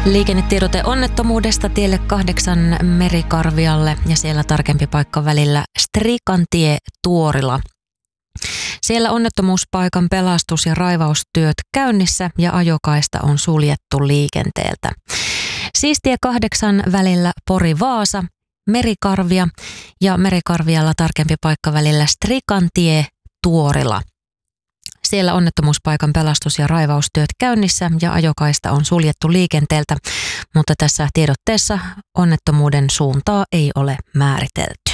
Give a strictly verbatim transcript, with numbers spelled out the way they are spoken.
Liikennetiedote onnettomuudesta tielle kahdeksan Merikarvialle ja siellä tarkempi paikka välillä Strikantie Tuorila. Siellä onnettomuuspaikan pelastus- ja raivaustyöt käynnissä ja ajokaista on suljettu liikenteeltä. Siis tie kahdeksan välillä Pori-Vaasa, Merikarvia ja Merikarvialla tarkempi paikka välillä Strikantie Tuorila. Siellä onnettomuuspaikan pelastus- ja raivaustyöt käynnissä ja ajokaista on suljettu liikenteeltä, mutta tässä tiedotteessa onnettomuuden suuntaa ei ole määritelty.